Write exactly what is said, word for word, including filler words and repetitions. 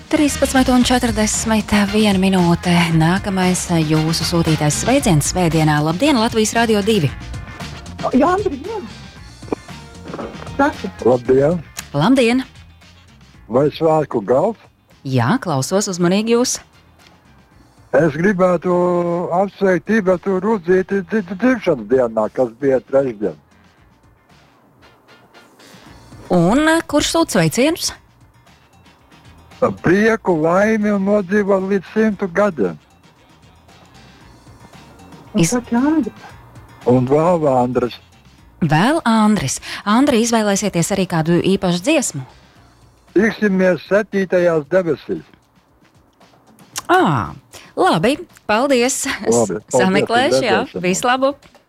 trīspadsmit un četrdesmit viena minūte. Nākamais jūsu sūtītais sveiciens svētdienā. Labdien, Latvijas Radio divi. Jā, labdien. Labdien. Labdien. Vai svētku gals? Jā, klausos uzmanīgi jūs. Es gribētu apsveikt Ivetu Rudzīti dzimšanas dienā, kas bija trešdien. Un kurš sūt sveicienus? Prieku, laimi un nodzīvot līdz simtu gadiem. Iz... Un vēl Andris. Vēl Andris. Andri, izvēlēsieties arī kādu īpašu dziesmu? Tiksimies septītajās debesīs. Ā, labi, paldies. Labi, paldies Sameklēšu, jā, redzēšanai. visu labu.